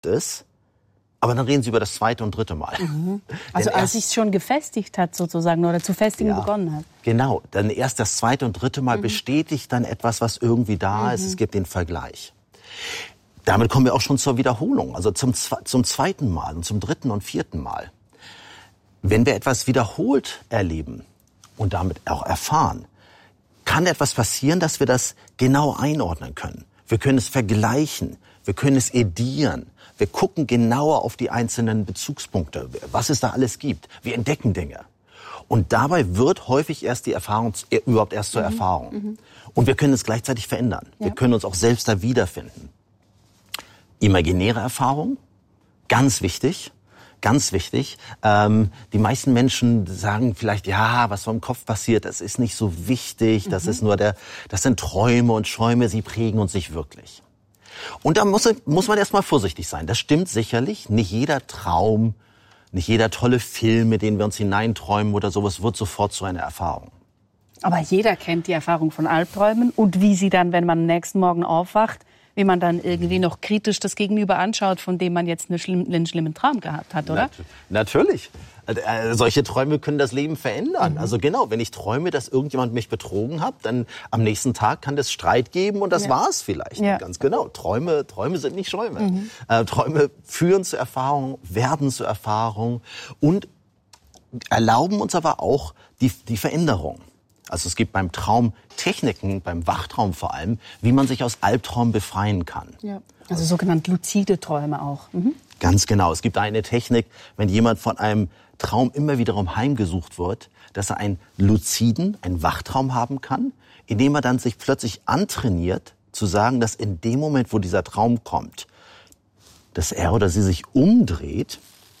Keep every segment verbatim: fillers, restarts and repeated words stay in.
ist, aber dann reden Sie über das zweite und dritte Mal. Mhm. Also als es sich schon gefestigt hat sozusagen oder zu festigen ja, begonnen hat. Genau, dann erst das zweite und dritte Mal mhm. bestätigt dann etwas, was irgendwie da mhm. ist. Es gibt den Vergleich. Damit kommen wir auch schon zur Wiederholung, also zum, zum zweiten Mal und zum dritten und vierten Mal. Wenn wir etwas wiederholt erleben und damit auch erfahren, kann etwas passieren, dass wir das genau einordnen können. Wir können es vergleichen, wir können es edieren. Wir gucken genauer auf die einzelnen Bezugspunkte, was es da alles gibt. Wir entdecken Dinge. Und dabei wird häufig erst die Erfahrung, überhaupt erst zur mhm. Erfahrung. Mhm. Und wir können es gleichzeitig verändern. Ja. Wir können uns auch selbst da wiederfinden. Imaginäre Erfahrung, ganz wichtig. Ganz wichtig. Ähm, die meisten Menschen sagen vielleicht, ja, was so im Kopf passiert, das ist nicht so wichtig. Das mhm. ist nur der, das sind Träume und Schäume, sie prägen uns nicht wirklich. Und da muss, muss man erstmal vorsichtig sein. Das stimmt sicherlich. Nicht jeder Traum, nicht jeder tolle Film, mit dem wir uns hineinträumen oder sowas, wird sofort zu einer Erfahrung. Aber jeder kennt die Erfahrung von Albträumen und wie sie dann, wenn man am nächsten Morgen aufwacht, wie man dann irgendwie noch kritisch das Gegenüber anschaut, von dem man jetzt einen schlimmen, einen schlimmen Traum gehabt hat, oder? Nat- natürlich. Äh, solche Träume können das Leben verändern. Mhm. Also genau, wenn ich träume, dass irgendjemand mich betrogen hat, dann am nächsten Tag kann es Streit geben und das ja. war's vielleicht. Ja. Ganz genau. Träume, Träume sind nicht Schäume. Mhm. Äh, Träume führen zur Erfahrung, werden zur Erfahrung und erlauben uns aber auch die, die Veränderung. Also es gibt beim Traum Techniken, beim Wachtraum vor allem, wie man sich aus Albträumen befreien kann. Ja. Also sogenannte luzide Träume auch. Mhm. Ganz genau. Es gibt eine Technik, wenn jemand von einem Traum immer wiederum heimgesucht wird, dass er einen luziden, einen Wachtraum haben kann, indem er dann sich plötzlich antrainiert, zu sagen, dass in dem Moment, wo dieser Traum kommt, dass er oder sie sich umdreht,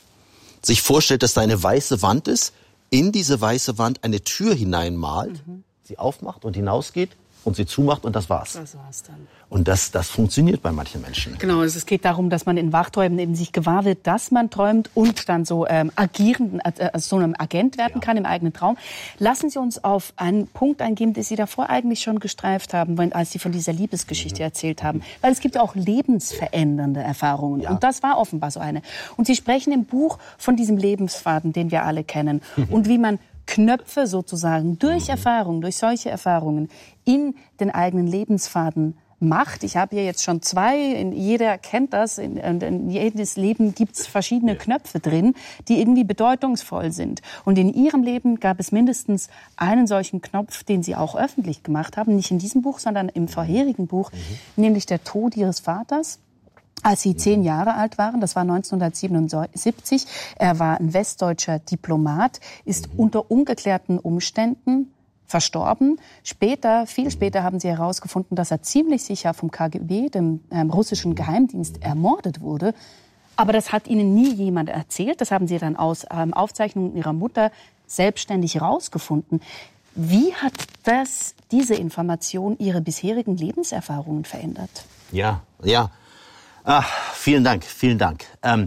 sich vorstellt, dass da eine weiße Wand ist, in diese weiße Wand eine Tür hineinmalt, mhm. sie aufmacht und hinausgeht und sie zumacht und das war's. Das war's dann. Und das, das funktioniert bei manchen Menschen. Genau, also es geht darum, dass man in Wachträumen eben sich gewahr wird, dass man träumt und dann so ähm, agierend, äh, so einem Agent werden ja. kann im eigenen Traum. Lassen Sie uns auf einen Punkt eingehen, den Sie davor eigentlich schon gestreift haben, wenn, als Sie von dieser Liebesgeschichte mhm. erzählt haben. Weil es gibt ja auch lebensverändernde Erfahrungen. Ja. Und das war offenbar so eine. Und Sie sprechen im Buch von diesem Lebensfaden, den wir alle kennen. Mhm. Und wie man Knöpfe sozusagen durch mhm. Erfahrungen, durch solche Erfahrungen in den eigenen Lebensfaden macht. Ich habe hier jetzt schon zwei, in, jeder kennt das, in, in jedes Leben gibt es verschiedene ja. Knöpfe drin, die irgendwie bedeutungsvoll sind. Und in Ihrem Leben gab es mindestens einen solchen Knopf, den Sie auch öffentlich gemacht haben, nicht in diesem Buch, sondern im vorherigen Buch, mhm. nämlich der Tod Ihres Vaters. Als Sie zehn Jahre alt waren, das war neunzehnhundertsiebenundsiebzig, er war ein westdeutscher Diplomat, ist mhm. unter ungeklärten Umständen verstorben. Später, viel später haben sie herausgefunden, dass er ziemlich sicher vom K G B, dem ähm, russischen Geheimdienst, ermordet wurde. Aber das hat ihnen nie jemand erzählt. Das haben sie dann aus ähm, Aufzeichnungen ihrer Mutter selbstständig herausgefunden. Wie hat das, diese Information, Ihre bisherigen Lebenserfahrungen verändert? Ja, ja. Ach, vielen Dank, vielen Dank. Ähm,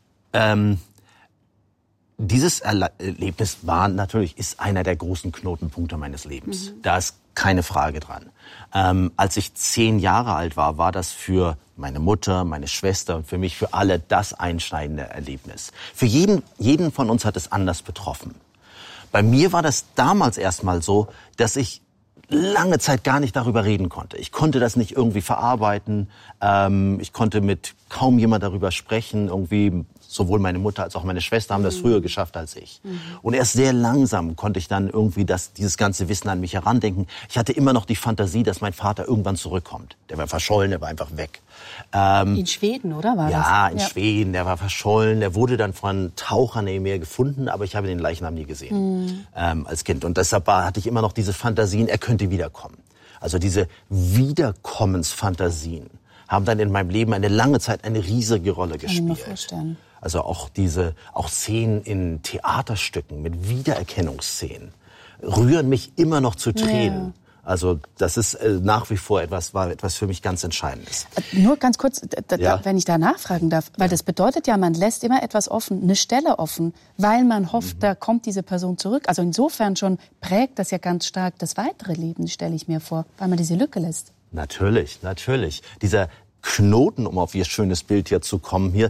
ähm, Dieses Erlebnis war natürlich, ist einer der großen Knotenpunkte meines Lebens. Mhm. Da ist keine Frage dran. Ähm, als ich zehn Jahre alt war, war das für meine Mutter, meine Schwester und für mich, für alle das einschneidende Erlebnis. Für jeden, jeden von uns hat es anders betroffen. Bei mir war das damals erstmal so, dass ich lange Zeit gar nicht darüber reden konnte. Ich konnte das nicht irgendwie verarbeiten. Ähm, ich konnte mit kaum jemand darüber sprechen. Irgendwie sowohl meine Mutter als auch meine Schwester haben das früher geschafft als ich. Mhm. Und erst sehr langsam konnte ich dann irgendwie das, dieses ganze Wissen an mich herandenken. Ich hatte immer noch die Fantasie, dass mein Vater irgendwann zurückkommt. Der war verschollen, der war einfach weg. Ähm, in Schweden, oder war ja, das? Ja, in Schweden. Der war verschollen. Der wurde dann von Tauchern im Meer gefunden, aber ich habe den Leichnam nie gesehen mhm. ähm, als Kind. Und deshalb war, hatte ich immer noch diese Fantasien, er könnte wiederkommen. Also diese Wiederkommensfantasien haben dann in meinem Leben eine lange Zeit eine riesige Rolle gespielt. Kann ich mir vorstellen. Also auch diese, auch Szenen in Theaterstücken mit Wiedererkennungsszenen rühren mich immer noch zu Tränen. Ja. Also das ist äh, nach wie vor etwas, war etwas für mich ganz Entscheidendes. Nur ganz kurz, da, ja. da, wenn ich da nachfragen darf, weil ja. das bedeutet ja, man lässt immer etwas offen, eine Stelle offen, weil man hofft, mhm. da kommt diese Person zurück. Also insofern schon prägt das ja ganz stark das weitere Leben, stelle ich mir vor, weil man diese Lücke lässt. Natürlich, natürlich. Dieser Knoten, um auf Ihr schönes Bild hier zu kommen hier,